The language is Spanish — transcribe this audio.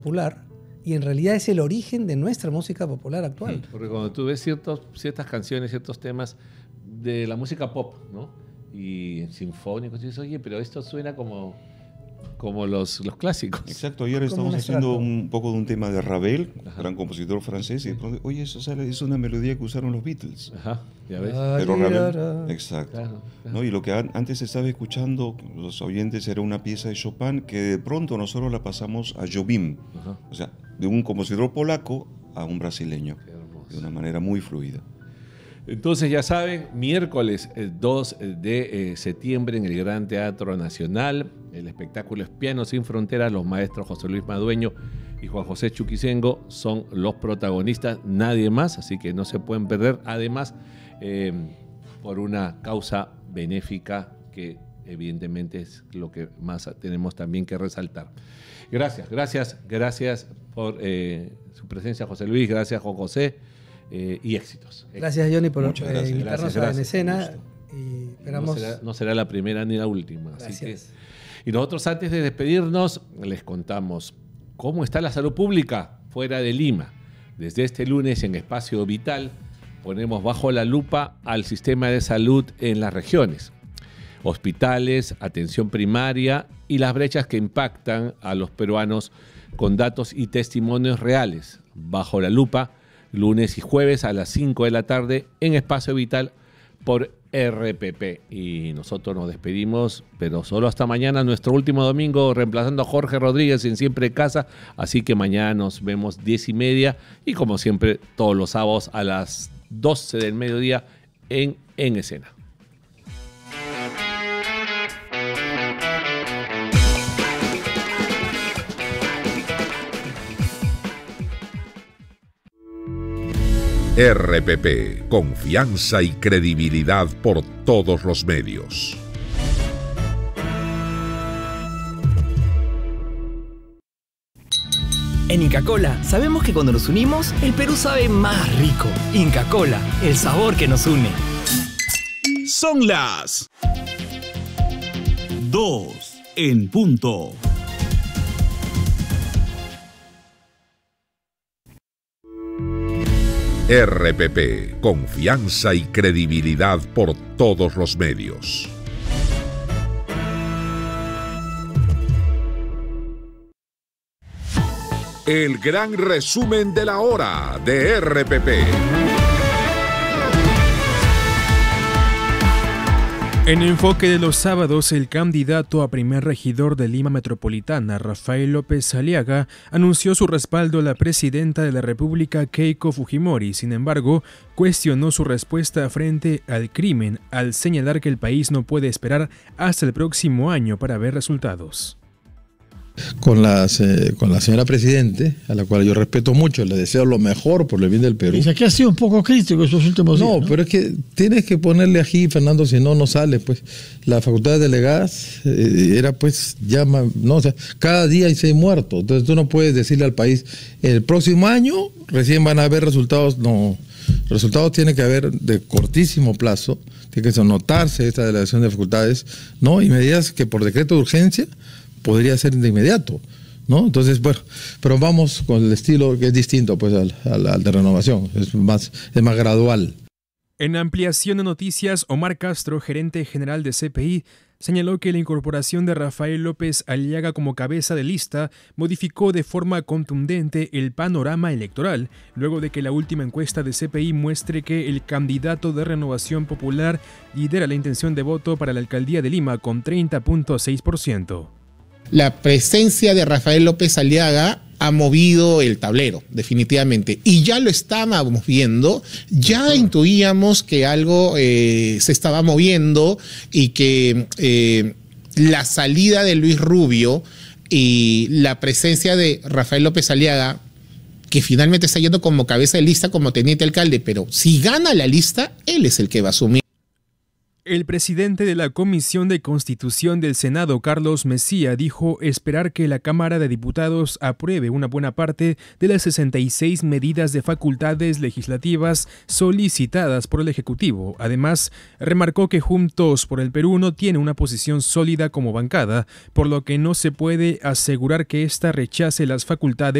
popular, y en realidad es el origen de nuestra música popular actual. Porque cuando tú ves ciertas canciones, ciertos temas de la música pop, ¿no? Y sinfónicos, y dices, oye, pero esto suena como los clásicos. Exacto, ayer estamos haciendo un poco de un tema de Ravel, gran compositor francés, y de pronto, oye, eso es una melodía que usaron los Beatles. Ajá, ya ves. Pero Ravel, exacto. Claro. ¿No? Y lo que antes se estaba escuchando, los oyentes, era una pieza de Chopin que de pronto nosotros la pasamos a Jobim. Ajá. O sea, de un compositor polaco a un brasileño, de una manera muy fluida. Entonces ya saben, miércoles 2 de septiembre en el Gran Teatro Nacional, el espectáculo es Piano Sin Fronteras, los maestros José Luis Madueño y Juan José Chuquisengo son los protagonistas, nadie más, así que no se pueden perder, además por una causa benéfica que evidentemente es lo que más tenemos también que resaltar. Gracias por su presencia, José Luis, gracias Juan José. Y éxitos. Gracias, Johnny, por invitarnos gracias, a En Escena. Y esperamos... no será la primera ni la última. Gracias. Así que, y nosotros, antes de despedirnos, les contamos cómo está la salud pública fuera de Lima. Desde este lunes, en Espacio Vital, ponemos bajo la lupa al sistema de salud en las regiones. Hospitales, atención primaria y las brechas que impactan a los peruanos con datos y testimonios reales. Bajo la lupa, lunes y jueves a las 5 de la tarde en Espacio Vital por RPP. Y nosotros nos despedimos, pero solo hasta mañana, nuestro último domingo, reemplazando a Jorge Rodríguez en Siempre Casa. Así que mañana nos vemos 10:30 y como siempre todos los sábados a las 12 del mediodía en Escena. RPP, confianza y credibilidad por todos los medios. En Inca Kola sabemos que cuando nos unimos, el Perú sabe más rico. Inca Kola, el sabor que nos une. Son las 2 en punto. RPP, confianza y credibilidad por todos los medios. El gran resumen de la hora de RPP. En enfoque de los sábados, el candidato a primer regidor de Lima Metropolitana, Rafael López Aliaga, anunció su respaldo a la presidenta de la República, Keiko Fujimori. Sin embargo, cuestionó su respuesta frente al crimen al señalar que el país no puede esperar hasta el próximo año para ver resultados. Con la señora Presidente, a la cual yo respeto mucho, le deseo lo mejor por el bien del Perú. Dice que ha sido un poco crítico estos últimos días. No, pero es que tienes que ponerle aquí, Fernando, si no, no sale. Pues la facultad de delegadas era pues llama, no, o sea, cada día hay 6 muertos. Entonces tú no puedes decirle al país, el próximo año recién van a haber resultados. No, resultados tienen que haber de cortísimo plazo, tiene que notarse esta delegación de facultades, ¿no? Y medidas que por decreto de urgencia podría ser de inmediato, ¿no? Entonces, bueno, pero vamos con el estilo que es distinto pues al de Renovación, es más gradual. En ampliación de noticias, Omar Castro, gerente general de CPI, señaló que la incorporación de Rafael López Aliaga como cabeza de lista modificó de forma contundente el panorama electoral, luego de que la última encuesta de CPI muestre que el candidato de Renovación Popular lidera la intención de voto para la alcaldía de Lima con 30.6%. La presencia de Rafael López Aliaga ha movido el tablero, definitivamente. Y ya lo estábamos viendo, ya intuíamos que algo se estaba moviendo y que la salida de Luis Rubio y la presencia de Rafael López Aliaga, que finalmente está yendo como cabeza de lista, como teniente alcalde, pero si gana la lista, él es el que va a asumir. El presidente de la Comisión de Constitución del Senado, Carlos Messía, dijo esperar que la Cámara de Diputados apruebe una buena parte de las 66 medidas de facultades legislativas solicitadas por el Ejecutivo. Además, remarcó que Juntos por el Perú no tiene una posición sólida como bancada, por lo que no se puede asegurar que ésta rechace las facultades